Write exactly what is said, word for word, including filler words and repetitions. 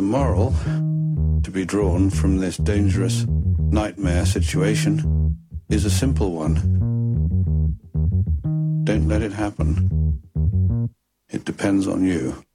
moral to be drawn from this dangerous nightmare situation is a simple one. Don't let it happen. It depends on you.